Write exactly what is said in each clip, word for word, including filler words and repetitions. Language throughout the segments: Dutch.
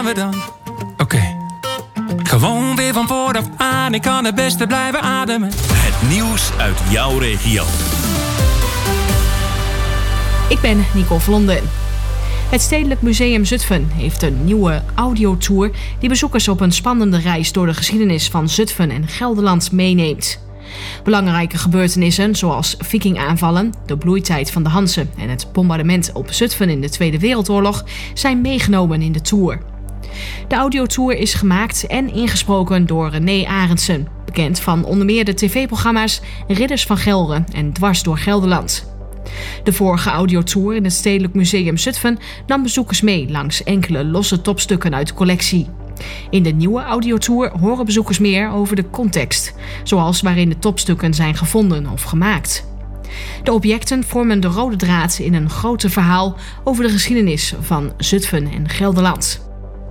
we dan? Oké. Okay. Gewoon weer van vooraf aan, ik kan het beste blijven ademen. Het nieuws uit jouw regio. Ik ben Nicole Vlonden. Het Stedelijk Museum Zutphen heeft een nieuwe audiotour die bezoekers op een spannende reis door de geschiedenis van Zutphen en Gelderland meeneemt. Belangrijke gebeurtenissen zoals vikingaanvallen, de bloeitijd van de Hanzen en het bombardement op Zutphen in de Tweede Wereldoorlog zijn meegenomen in de tour. De audiotour is gemaakt en ingesproken door René Arendsen, bekend van onder meer de tv-programma's Ridders van Gelre en Dwars door Gelderland. De vorige audiotour in het Stedelijk Museum Zutphen nam bezoekers mee langs enkele losse topstukken uit de collectie. In de nieuwe audiotour horen bezoekers meer over de context, zoals waarin de topstukken zijn gevonden of gemaakt. De objecten vormen de rode draad in een groter verhaal over de geschiedenis van Zutphen en Gelderland.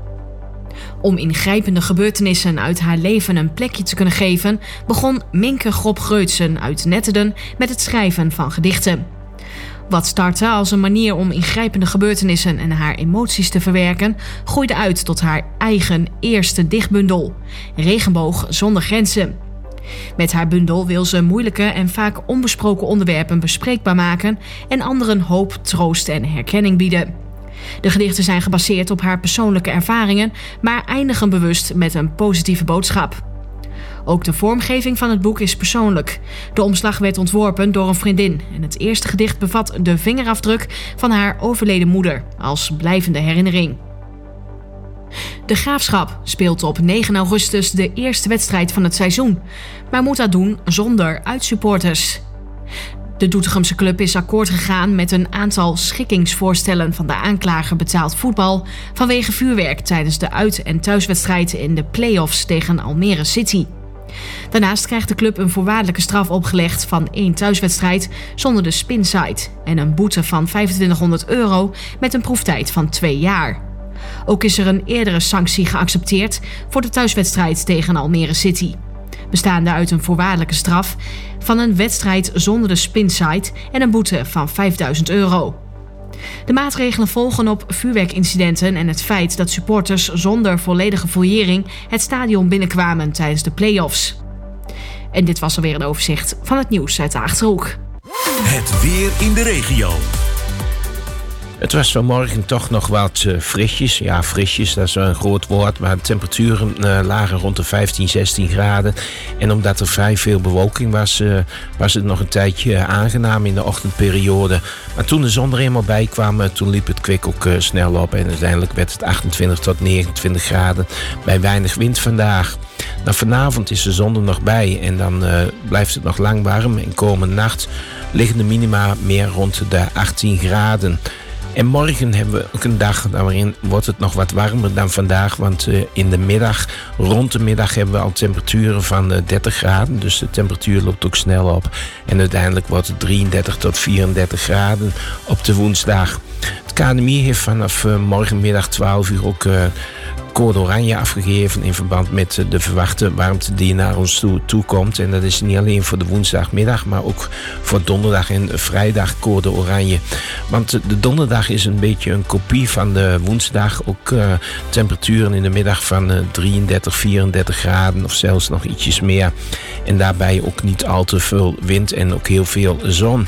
Om ingrijpende gebeurtenissen uit haar leven een plekje te kunnen geven, begon Minke Grop-Greutsen uit Netterden met het schrijven van gedichten. Wat startte als een manier om ingrijpende gebeurtenissen en haar emoties te verwerken, groeide uit tot haar eigen eerste dichtbundel, Regenboog zonder grenzen. Met haar bundel wil ze moeilijke en vaak onbesproken onderwerpen bespreekbaar maken en anderen hoop, troost en herkenning bieden. De gedichten zijn gebaseerd op haar persoonlijke ervaringen, maar eindigen bewust met een positieve boodschap. Ook de vormgeving van het boek is persoonlijk. De omslag werd ontworpen door een vriendin en het eerste gedicht bevat de vingerafdruk van haar overleden moeder als blijvende herinnering. De Graafschap speelt op negen augustus de eerste wedstrijd van het seizoen, maar moet dat doen zonder uitsupporters. De Doetinchemse club is akkoord gegaan met een aantal schikkingsvoorstellen van de aanklager betaald voetbal vanwege vuurwerk tijdens de uit- en thuiswedstrijd in de play-offs tegen Almere City. Daarnaast krijgt de club een voorwaardelijke straf opgelegd van één thuiswedstrijd zonder de spinside en een boete van vijfentwintighonderd euro met een proeftijd van twee jaar. Ook is er een eerdere sanctie geaccepteerd voor de thuiswedstrijd tegen Almere City, bestaande uit een voorwaardelijke straf van een wedstrijd zonder de spinside en een boete van vijfduizend euro. De maatregelen volgen op vuurwerkincidenten en het feit dat supporters zonder volledige fouillering het stadion binnenkwamen tijdens de play-offs. En dit was alweer een overzicht van het nieuws uit de Achterhoek. Het weer in de regio. Het was vanmorgen toch nog wat uh, frisjes. Ja, frisjes, dat is wel een groot woord. Maar de temperaturen uh, lagen rond de vijftien, zestien graden. En omdat er vrij veel bewolking was, uh, was het nog een tijdje uh, aangenaam in de ochtendperiode. Maar toen de zon er eenmaal bij kwam, uh, toen liep het kwik ook uh, snel op. En uiteindelijk werd het achtentwintig tot negenentwintig graden bij weinig wind vandaag. Nou, vanavond is de zon er nog bij en dan uh, blijft het nog lang warm. En komende nacht liggen de minima meer rond de achttien graden. En morgen hebben we ook een dag waarin wordt het nog wat warmer dan vandaag. Want uh, in de middag, rond de middag hebben we al temperaturen van uh, dertig graden. Dus de temperatuur loopt ook snel op. En uiteindelijk wordt het drieëndertig tot vierendertig graden op de woensdag. Het K N M I heeft vanaf uh, morgenmiddag twaalf uur ook uh, code oranje afgegeven in verband met uh, de verwachte warmte die naar ons toe, toe komt. En dat is niet alleen voor de woensdagmiddag, maar ook voor donderdag en vrijdag code oranje. Want uh, de donderdag is een beetje een kopie van de woensdag. Ook uh, temperaturen in de middag van uh, drieëndertig, vierendertig graden of zelfs nog ietsjes meer. En daarbij ook niet al te veel wind en ook heel veel zon.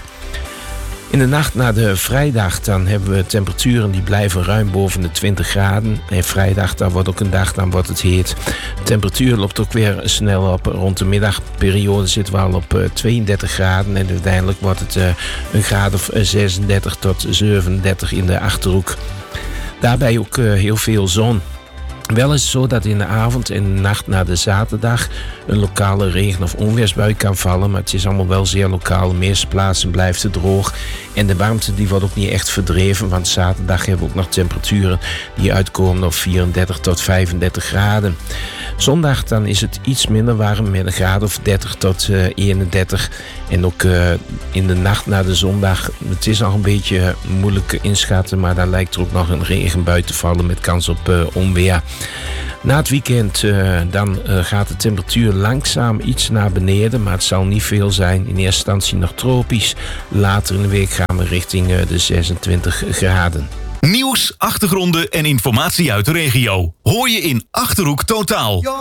In de nacht naar de vrijdag dan hebben we temperaturen die blijven ruim boven de twintig graden. En vrijdag dan wordt ook een dag, dan wordt het heet. De temperatuur loopt ook weer snel op. Rond de middagperiode zitten we al op uh, tweeëndertig graden. En uiteindelijk wordt het uh, een graad of zesendertig tot zevenendertig in de Achterhoek. Daarbij ook uh, heel veel zon. Wel is het zo dat in de avond en de nacht naar de zaterdag een lokale regen- of onweersbui kan vallen. Maar het is allemaal wel zeer lokaal. De meeste plaatsen blijft het droog. En de warmte die wordt ook niet echt verdreven. Want zaterdag hebben we ook nog temperaturen die uitkomen op vierendertig tot vijfendertig graden. Zondag dan is het iets minder warm met een graad of dertig tot uh, eenendertig. En ook uh, in de nacht naar de zondag. Het is nog een beetje moeilijk inschatten. Maar daar lijkt er ook nog een regenbui te vallen met kans op uh, onweer. Na het weekend uh, dan uh, gaat de temperatuur langzaam iets naar beneden, maar het zal niet veel zijn. In eerste instantie nog tropisch. Later in de week gaan we richting uh, de zesentwintig graden. Nieuws, achtergronden en informatie uit de regio. Hoor je in Achterhoek Totaal.